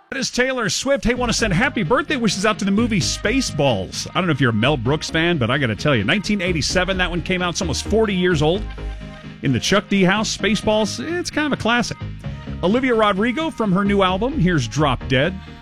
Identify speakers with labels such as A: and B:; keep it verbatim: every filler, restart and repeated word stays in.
A: That is Taylor Swift. Hey, want to send happy birthday wishes out to the movie Spaceballs. I don't know if you're a Mel Brooks fan, but I got to tell you, nineteen eighty-seven, that one came out. It's almost forty years old. In the Chuck D house, Spaceballs, it's kind of a classic. Olivia Rodrigo from her new album, here's Drop Dead.